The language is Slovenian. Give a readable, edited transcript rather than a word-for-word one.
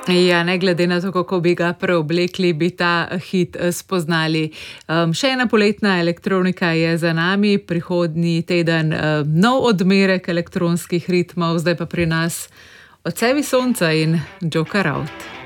Ja, ne glede na to, kako bi ga preoblekli, bi ta hit spoznali. Še ena poletna elektronika je za nami, prihodnji teden nov odmerek elektronskih ritmov, zdaj pa pri nas Odsevi sonca in Joker out.